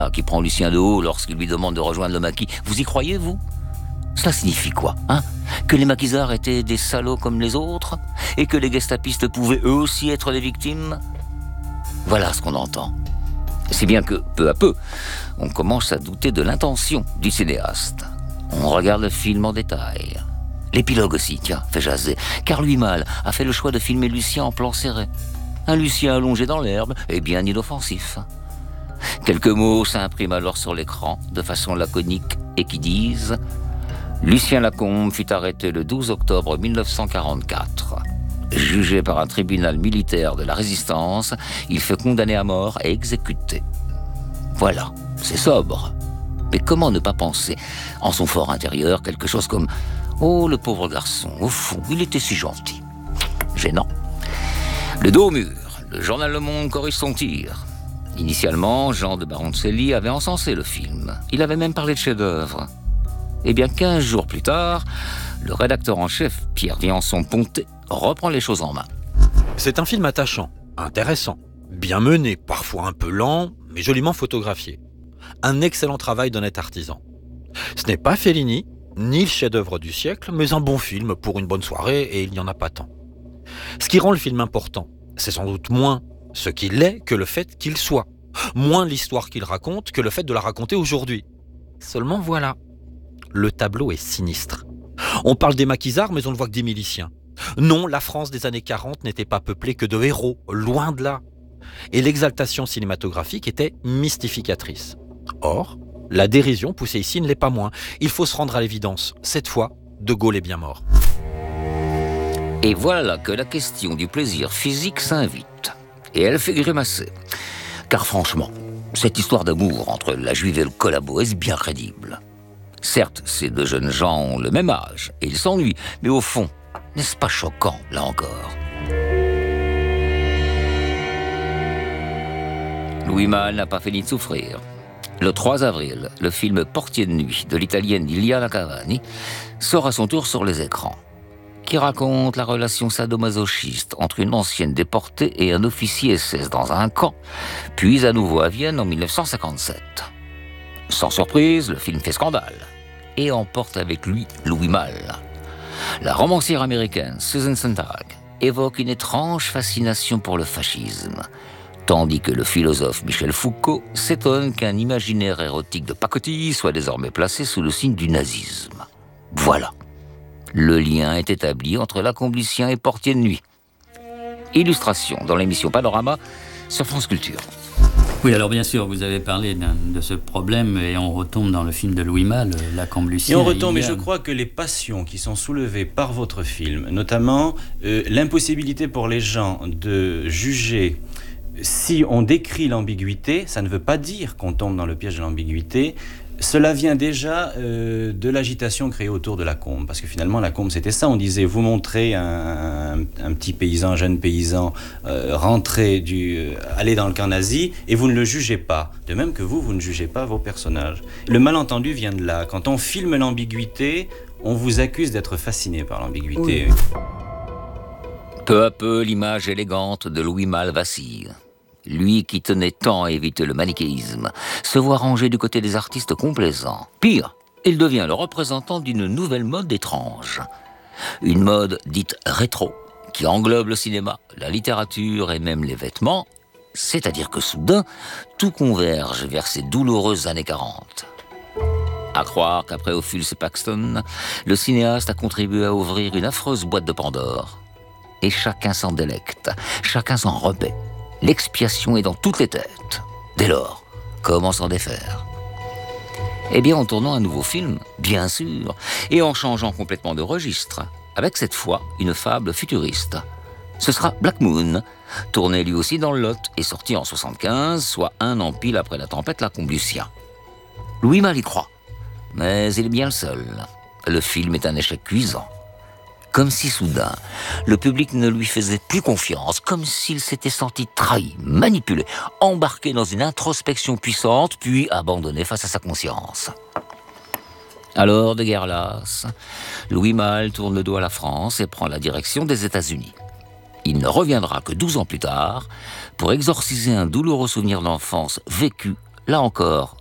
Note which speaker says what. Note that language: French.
Speaker 1: qui prend Lucien de haut lorsqu'il lui demande de rejoindre le maquis. Vous y croyez, vous? Cela signifie quoi, hein? Que les maquisards étaient des salauds comme les autres? Et que les gestapistes pouvaient eux aussi être des victimes? Voilà ce qu'on entend. Si bien que, peu à peu, on commence à douter de l'intention du cinéaste. On regarde le film en détail. L'épilogue aussi, tiens, fait jaser. Car Louis Malle a fait le choix de filmer Lucien en plan serré. Un Lucien allongé dans l'herbe et bien inoffensif. Quelques mots s'impriment alors sur l'écran, de façon laconique, et qui disent « Lucien Lacombe fut arrêté le 12 octobre 1944. Jugé par un tribunal militaire de la Résistance, il fut condamné à mort et exécuté. » Voilà, c'est sobre. Mais comment ne pas penser, en son fort intérieur, quelque chose comme « Oh, le pauvre garçon, au fond, il était si gentil. » Gênant. Le dos au mur, le journal Le Monde corrige son tir. Initialement, Jean de Baroncelli avait encensé le film. Il avait même parlé de chef-d'œuvre. Et bien 15 jours plus tard, le rédacteur en chef, Pierre Viançon-Pontet, reprend les choses en main.
Speaker 2: C'est un film attachant, intéressant, bien mené, parfois un peu lent, mais joliment photographié. Un excellent travail d'honnête artisan. Ce n'est pas Fellini, ni le chef-d'œuvre du siècle, mais un bon film pour une bonne soirée, et il n'y en a pas tant. Ce qui rend le film important, c'est sans doute moins ce qu'il est que le fait qu'il soit. Moins l'histoire qu'il raconte que le fait de la raconter aujourd'hui. Seulement voilà, le tableau est sinistre. On parle des maquisards, mais on ne voit que des miliciens. Non, la France des années 40 n'était pas peuplée que de héros, loin de là. Et l'exaltation cinématographique était mystificatrice. Or, la dérision poussée ici ne l'est pas moins. Il faut se rendre à l'évidence. Cette fois, De Gaulle est bien mort.
Speaker 1: Et voilà que la question du plaisir physique s'invite. Et elle fait grimacer. Car franchement, cette histoire d'amour entre la juive et le collabo est bien crédible. Certes, ces deux jeunes gens ont le même âge, et ils s'ennuient, mais au fond, n'est-ce pas choquant, là encore? Louis Malle n'a pas fini de souffrir. Le 3 avril, le film Portier de nuit de l'italienne Liliana Cavani sort à son tour sur les écrans, qui raconte la relation sadomasochiste entre une ancienne déportée et un officier SS dans un camp, puis à nouveau à Vienne en 1957. Sans surprise, le film fait scandale et emporte avec lui Louis Malle. La romancière américaine Susan Sontag évoque une étrange fascination pour le fascisme, tandis que le philosophe Michel Foucault s'étonne qu'un imaginaire érotique de pacotille soit désormais placé sous le signe du nazisme. Voilà. Le lien est établi entre Lacombe Lucien et Portier de nuit. Illustration dans l'émission Panorama sur France Culture.
Speaker 3: Oui, alors bien sûr, vous avez parlé de ce problème et on retombe dans le film de Louis Malle, Lacombe Lucien.
Speaker 4: Et on retombe, et je crois que les passions qui sont soulevées par votre film, notamment l'impossibilité pour les gens de juger si on décrit l'ambiguïté, ça ne veut pas dire qu'on tombe dans le piège de l'ambiguïté. Cela vient déjà de l'agitation créée autour de Lacombe, parce que finalement Lacombe c'était ça, on disait vous montrez un petit paysan, un jeune paysan aller dans le camp nazi et vous ne le jugez pas, de même que vous ne jugez pas vos personnages. Le malentendu vient de là, quand on filme l'ambiguïté, on vous accuse d'être fasciné par l'ambiguïté.
Speaker 1: Oui. Peu à peu, l'image élégante de Louis Malle vacille. Lui qui tenait tant à éviter le manichéisme, se voit rangé du côté des artistes complaisants. Pire, il devient le représentant d'une nouvelle mode étrange. Une mode dite rétro, qui englobe le cinéma, la littérature et même les vêtements, c'est-à-dire que soudain, tout converge vers ces douloureuses années 40. À croire qu'après Ophuls et Paxton, le cinéaste a contribué à ouvrir une affreuse boîte de Pandore. Et chacun s'en délecte, chacun s'en repaît. L'expiation est dans toutes les têtes. Dès lors, comment s'en défaire? Eh bien, en tournant un nouveau film, bien sûr, et en changeant complètement de registre, avec cette fois une fable futuriste. Ce sera Black Moon, tourné lui aussi dans le Lot et sorti en 1975, soit un an pile après la tempête Lacombe Lucien. Louis Malle y croit, mais il est bien le seul. Le film est un échec cuisant. Comme si soudain, le public ne lui faisait plus confiance, comme s'il s'était senti trahi, manipulé, embarqué dans une introspection puissante, puis abandonné face à sa conscience. Alors, de guerre lasse, Louis Malle tourne le dos à la France et prend la direction des États-Unis. Il ne reviendra que 12 ans plus tard pour exorciser un douloureux souvenir d'enfance vécu Là encore,